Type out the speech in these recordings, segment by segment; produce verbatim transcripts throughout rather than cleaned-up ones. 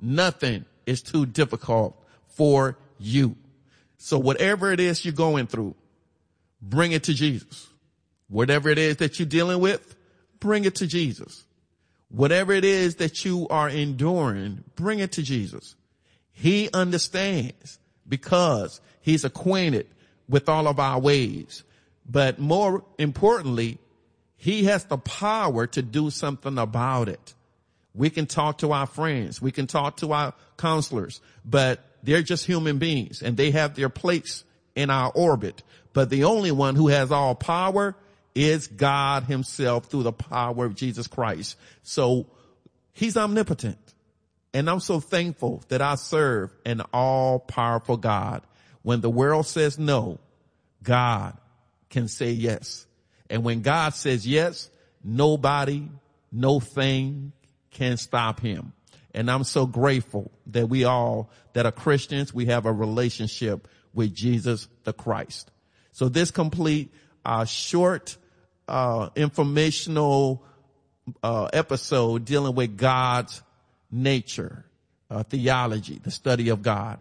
Nothing is too difficult for you. So whatever it is you're going through, bring it to Jesus. Whatever it is that you're dealing with, bring it to Jesus. Whatever it is that you are enduring, bring it to Jesus. He understands because he's acquainted with all of our ways. But more importantly, he has the power to do something about it. We can talk to our friends. We can talk to our counselors, but they're just human beings and they have their place in our orbit. But the only one who has all power is God himself through the power of Jesus Christ. So he's omnipotent. And I'm so thankful that I serve an all-powerful God. When the world says no, God can say yes. And when God says yes, nobody, no thing can stop him. And I'm so grateful that we all that are Christians, we have a relationship with Jesus the Christ. So this complete uh, short uh, informational uh, episode dealing with God's nature, uh, theology, the study of God.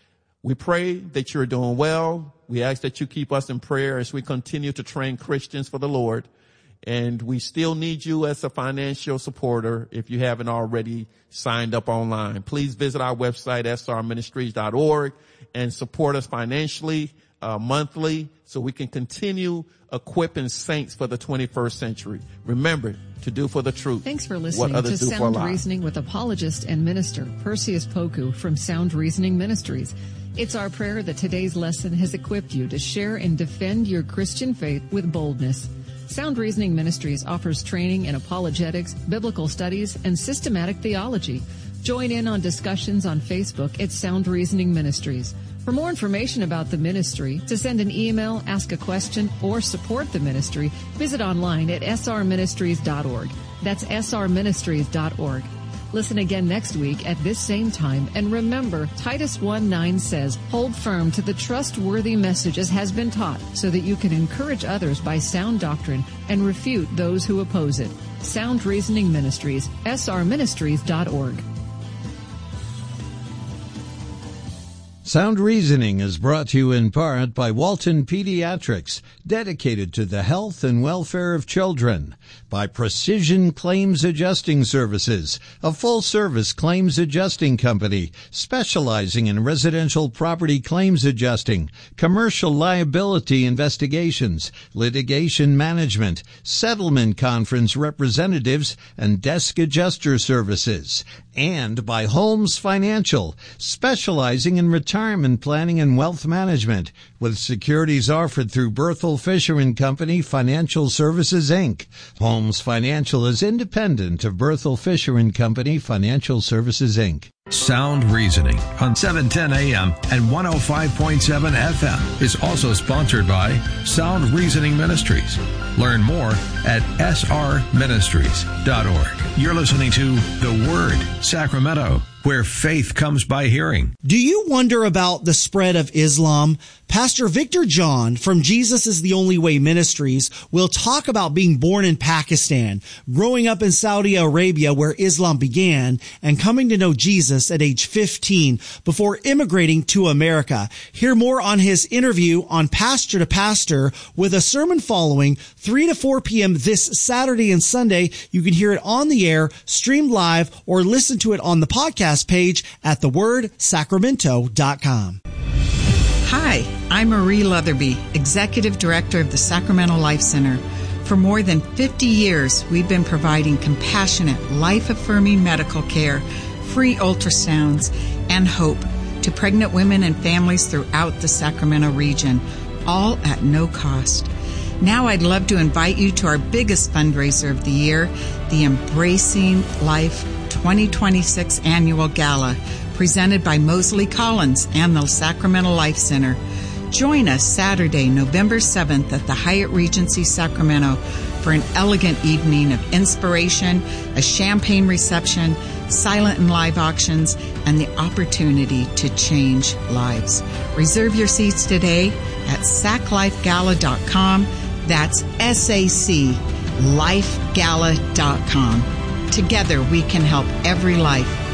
We pray that you're doing well. We ask that you keep us in prayer as we continue to train Christians for the Lord. And we still need you as a financial supporter if you haven't already signed up online. Please visit our website, s r ministries dot org, and support us financially, uh, monthly, so we can continue equipping saints for the twenty-first century. Remember to do for the truth. Thanks for listening to Sound Reasoning with apologist and minister Perseus Poku from Sound Reasoning Ministries. It's our prayer that today's lesson has equipped you to share and defend your Christian faith with boldness. Sound Reasoning Ministries offers training in apologetics, biblical studies, and systematic theology. Join in on discussions on Facebook at Sound Reasoning Ministries. For more information about the ministry, to send an email, ask a question, or support the ministry, visit online at s r ministries dot org. That's s r ministries dot org. Listen again next week at this same time. And remember, Titus one nine says, hold firm to the trustworthy message as has been taught, so that you can encourage others by sound doctrine and refute those who oppose it. Sound Reasoning Ministries, s r ministries dot org. Sound Reasoning is brought to you in part by Walton Pediatrics, dedicated to the health and welfare of children. By Precision Claims Adjusting Services, a full-service claims adjusting company specializing in residential property claims adjusting, commercial liability investigations, litigation management, settlement conference representatives, and desk adjuster services. And by Holmes Financial, specializing in retirement planning and wealth management, with securities offered through Berthel Fisher and Company Financial Services, Incorporated. Holmes Financial is independent of Berthel Fisher and Company Financial Services, Incorporated. Sound Reasoning on seven ten a m and one oh five point seven F M is also sponsored by Sound Reasoning Ministries. Learn more at s r ministries dot org. You're listening to The Word, Sacramento, where faith comes by hearing. Do you wonder about the spread of Islam? Pastor Victor John from Jesus is the Only Way Ministries will talk about being born in Pakistan, growing up in Saudi Arabia where Islam began, and coming to know Jesus at age fifteen before immigrating to America. Hear more on his interview on Pastor to Pastor with a sermon following three to four p.m. this Saturday and Sunday. You can hear it on the air, streamed live, or listen to it on the podcast page at the word sacramento dot com. Hi, I'm Marie Leatherby, Executive Director of the Sacramento Life Center. For more than fifty years, we've been providing compassionate, life-affirming medical care, free ultrasounds, and hope to pregnant women and families throughout the Sacramento region, all at no cost. Now I'd love to invite you to our biggest fundraiser of the year, the Embracing Life twenty twenty-six Annual Gala, presented by Mosley Collins and the Sacramento Life Center. Join us Saturday, November seventh at the Hyatt Regency Sacramento for an elegant evening of inspiration, a champagne reception, silent and live auctions, and the opportunity to change lives. Reserve your seats today at sac life gala dot com. That's S A C life gala dot com. Together we can help every life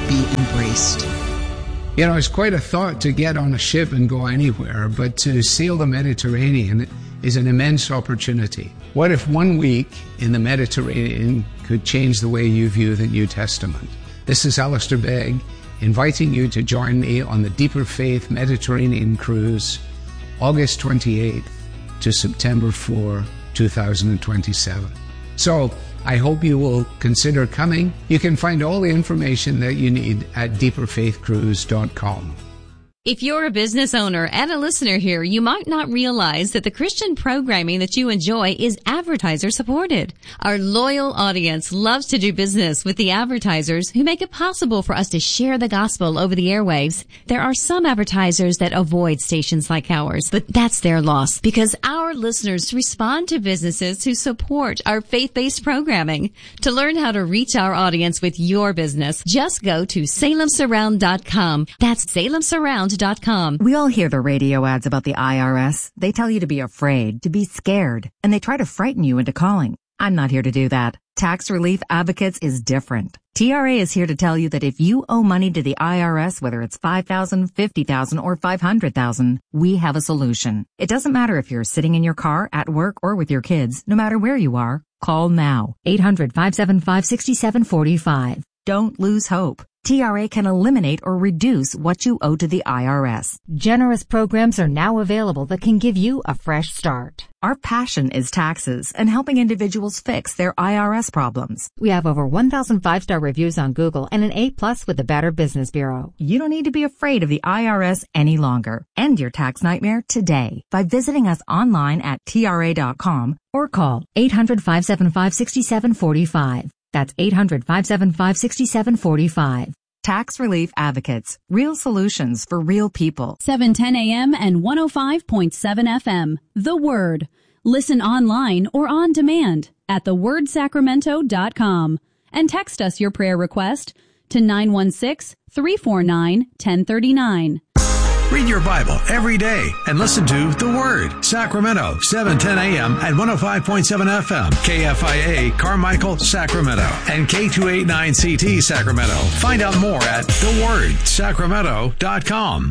be embraced. You know, it's quite a thought to get on a ship and go anywhere, but to sail the Mediterranean is an immense opportunity. What if one week in the Mediterranean could change the way you view the New Testament? This is Alistair Begg, inviting you to join me on the Deeper Faith Mediterranean Cruise, August twenty-eighth to September fourth, two thousand twenty-seven. So, I hope you will consider coming. You can find all the information that you need at deeper faith cruise dot com. If you're a business owner and a listener here, you might not realize that the Christian programming that you enjoy is advertiser supported. Our loyal audience loves to do business with the advertisers who make it possible for us to share the gospel over the airwaves. There are some advertisers that avoid stations like ours, but that's their loss because our listeners respond to businesses who support our faith-based programming. To learn how to reach our audience with your business, just go to salem surround dot com. That's salem surround dot com. We all hear the radio ads about the I R S. They tell you to be afraid, to be scared, and they try to frighten you into calling. I'm not here to do that. Tax Relief Advocates is different. T R A is here to tell you that if you owe money to the I R S, whether it's five thousand dollars, fifty thousand dollars, or five hundred thousand dollars, we have a solution. It doesn't matter if you're sitting in your car, at work, or with your kids. No matter where you are, call now. eight hundred, five seven five, six seven four five. Don't lose hope. T R A can eliminate or reduce what you owe to the I R S. Generous programs are now available that can give you a fresh start. Our passion is taxes and helping individuals fix their I R S problems. We have over one thousand five-star reviews on Google and an A plus with the Better Business Bureau. You don't need to be afraid of the I R S any longer. End your tax nightmare today by visiting us online at T R A dot com or call eight hundred, five seven five, six seven four five. That's eight hundred, five seven five, six seven four five. Tax Relief Advocates. Real solutions for real people. seven ten a.m. and one oh five point seven F M. The Word. Listen online or on demand at the word sacramento dot com. And text us your prayer request to nine one six, three four nine, one oh three nine. Read your Bible every day and listen to The Word, Sacramento, seven ten a.m. and one oh five point seven F M, K F I A, Carmichael, Sacramento, and K two eighty-nine C T, Sacramento. Find out more at the word sacramento dot com.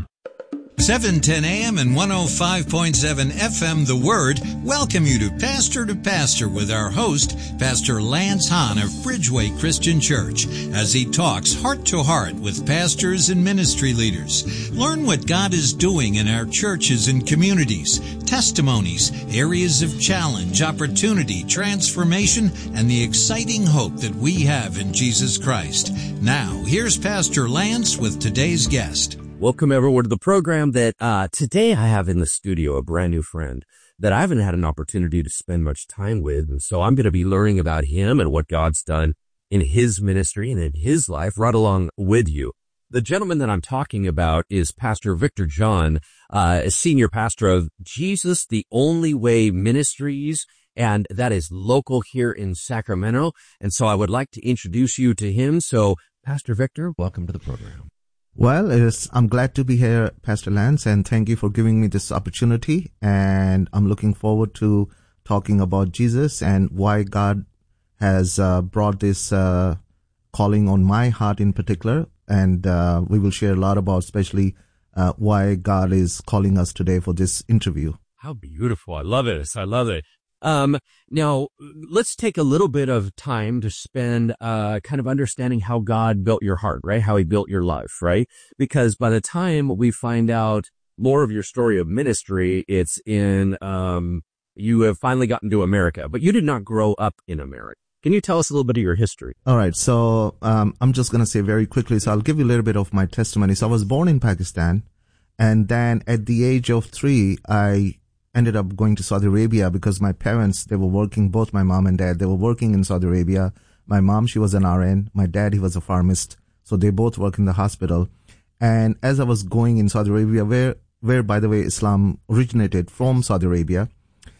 seven ten a.m. and one oh five point seven F M, The Word, welcome you to Pastor to Pastor with our host, Pastor Lance Hahn of Bridgeway Christian Church, as he talks heart to heart with pastors and ministry leaders. Learn what God is doing in our churches and communities, testimonies, areas of challenge, opportunity, transformation, and the exciting hope that we have in Jesus Christ. Now, here's Pastor Lance with today's guest. Welcome, everyone, to the program that uh today I have in the studio a brand new friend that I haven't had an opportunity to spend much time with. And so I'm going to be learning about him and what God's done in his ministry and in his life right along with you. The gentleman that I'm talking about is Pastor Victor John, uh, a senior pastor of Jesus the Only Way Ministries, and that is local here in Sacramento. And so I would like to introduce you to him. So, Pastor Victor, welcome to the program. Well, it is, I'm glad to be here, Pastor Lance, and thank you for giving me this opportunity. And I'm looking forward to talking about Jesus and why God has uh, brought this uh, calling on my heart in particular. And uh, we will share a lot about especially uh, why God is calling us today for this interview. How beautiful. I love it. I love it. Um, now, let's take a little bit of time to spend uh kind of understanding how God built your heart, right? How he built your life, right? Because by the time we find out more of your story of ministry, it's in, um you have finally gotten to America, but you did not grow up in America. Can you tell us a little bit of your history? All right. So um I'm just going to say very quickly, so I'll give you a little bit of my testimony. So I was born in Pakistan, and then at the age of three, I ended up going to Saudi Arabia because my parents, they were working, both my mom and dad, they were working in Saudi Arabia. My mom, she was an R N. My dad, he was a pharmacist. So they both work in the hospital. And as I was going in Saudi Arabia, where, where by the way, Islam originated from Saudi Arabia.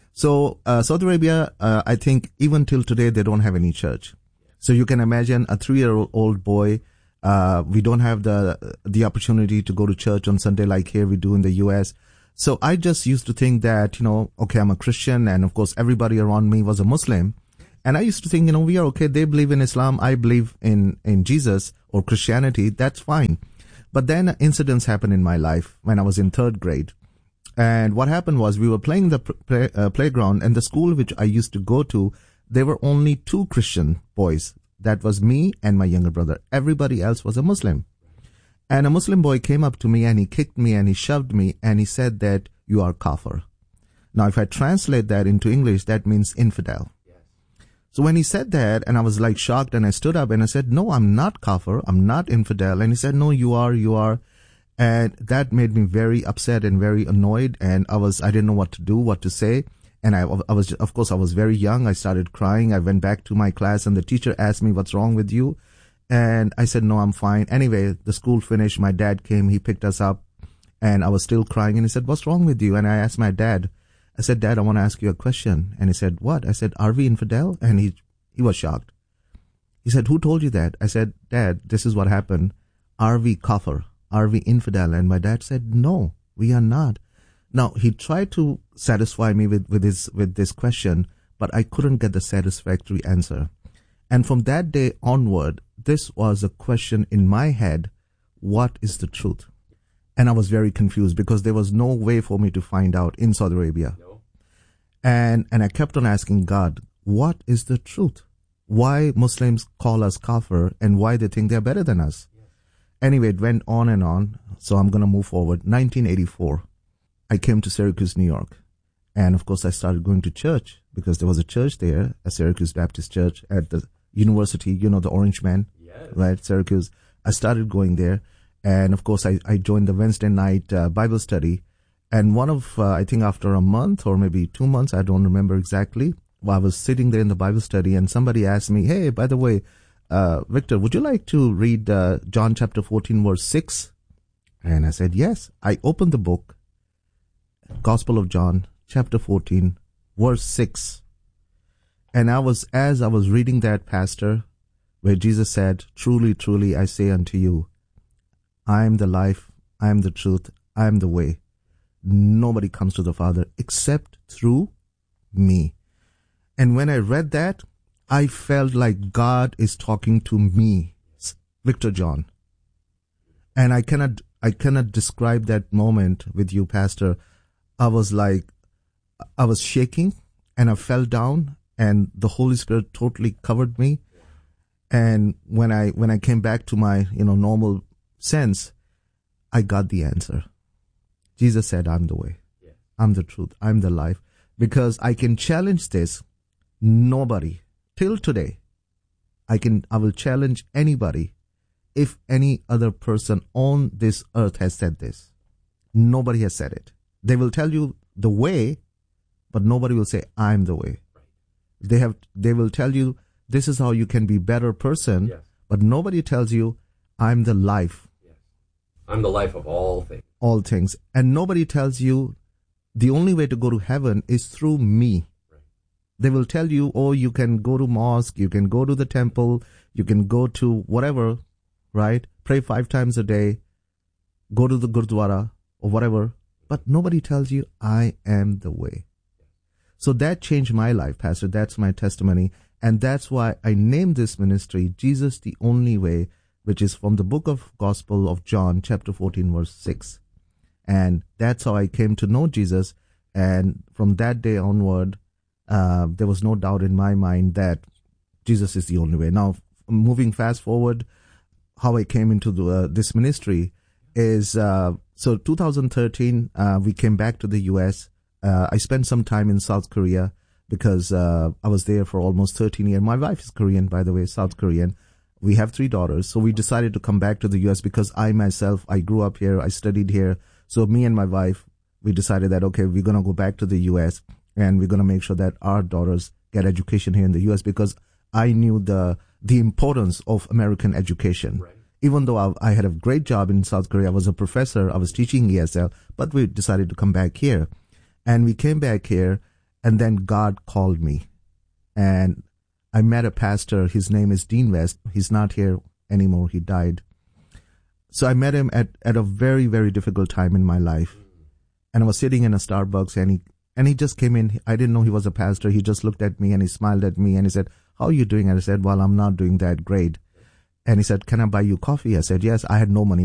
So, uh, Saudi Arabia, uh, I think even till today, they don't have any church. So you can imagine a three-year-old boy, uh, we don't have the, the opportunity to go to church on Sunday like here we do in the U S. So I just used to think that, you know, okay, I'm a Christian, and of course everybody around me was a Muslim. And I used to think, you know, we are okay. They believe in Islam. I believe in, in Jesus or Christianity. That's fine. But then incidents happened in my life when I was in third grade. And what happened was we were playing the play, uh, playground, and the school which I used to go to, there were only two Christian boys. That was me and my younger brother. Everybody else was a Muslim. And a Muslim boy came up to me and he kicked me and he shoved me and he said that you are kafir. Now, if I translate that into English, that means infidel. Yes. So when he said that, and I was like shocked, and I stood up and I said, no, I'm not kafir. I'm not infidel. And he said, no, you are, you are. And that made me very upset and very annoyed. And I was, I didn't know what to do, what to say. And I, I was, of course, I was very young. I started crying. I went back to my class and the teacher asked me, what's wrong with you? And I said, no, I'm fine. Anyway, the school finished. My dad came. He picked us up and I was still crying. And he said, what's wrong with you? And I asked my dad, I said, Dad, I want to ask you a question. And he said, what? I said, are we infidel? And he, he was shocked. He said, who told you that? I said, Dad, this is what happened. Are we kafir? Are we infidel? And my dad said, no, we are not. Now, he tried to satisfy me with, with his, with this question, but I couldn't get the satisfactory answer. And from that day onward, this was a question in my head. What is the truth? And I was very confused because there was no way for me to find out in Saudi Arabia. No. And, and I kept on asking God, what is the truth? Why Muslims call us kafir and why they think they're better than us? Yes. Anyway, it went on and on. So I'm going to move forward. nineteen eighty-four. I came to Syracuse, New York. And of course, I started going to church because there was a church there, a Syracuse Baptist church at the university, you know, the Orange Man, yes. Right? Syracuse. I started going there. And of course, I, I joined the Wednesday night uh, Bible study. And one of, uh, I think after a month or maybe two months, I don't remember exactly, well, I was sitting there in the Bible study and somebody asked me, hey, by the way, uh, Victor, would you like to read uh, John chapter fourteen, verse six? And I said, yes. I opened the book. Gospel of John, chapter fourteen, verse six. And I was, as I was reading that, Pastor, where Jesus said, truly, truly, I say unto you, I am the life, I am the truth, I am the way. Nobody comes to the Father except through me. And when I read that, I felt like God is talking to me, Victor John. And I cannot, I cannot describe that moment with you, Pastor. I was like, I was shaking and I fell down and the Holy Spirit totally covered me. And when I, when I came back to my, you know, normal sense, I got the answer. Jesus said, I'm the way. Yeah. I'm the truth. I'm the life. Because I can challenge this. Nobody, till today, I can, I will challenge anybody if any other person on this earth has said this. Nobody has said it. They will tell you the way, but nobody will say, I'm the way. Right. They have, they will tell you, this is how you can be a better person, yes. But nobody tells you, I'm the life. Yes. I'm the life of all things. All things. And nobody tells you, the only way to go to heaven is through me. Right. They will tell you, oh, you can go to mosque, you can go to the temple, you can go to whatever, right? Pray five times a day, go to the Gurdwara or whatever. But nobody tells you, I am the way. So that changed my life, Pastor. That's my testimony. And that's why I named this ministry, Jesus the Only Way, which is from the book of Gospel of John, chapter fourteen, verse six. And that's how I came to know Jesus. And from that day onward, uh, there was no doubt in my mind that Jesus is the only way. Now, moving fast forward, how I came into the, uh, this ministry is, uh, so two thousand thirteen, uh, we came back to the U S. Uh, I spent some time in South Korea because, uh, I was there for almost thirteen years. My wife is Korean, by the way, South Korean. We have three daughters. So we decided to come back to the U S because I myself, I grew up here. I studied here. So me and my wife, we decided that, okay, we're going to go back to the U S and we're going to make sure that our daughters get education here in the U S because I knew the, the importance of American education. Right. Even though I, I had a great job in South Korea, I was a professor, I was teaching E S L, but we decided to come back here. And we came back here, and then God called me. And I met a pastor, his name is Dean West. He's not here anymore, he died. So I met him at, at a very, very difficult time in my life. And I was sitting in a Starbucks, and he And he just came in. I didn't know he was a pastor. He just looked at me and he smiled at me and he said, how are you doing? And I said, well, I'm not doing that great. And he said, can I buy you coffee? I said, yes. I had no money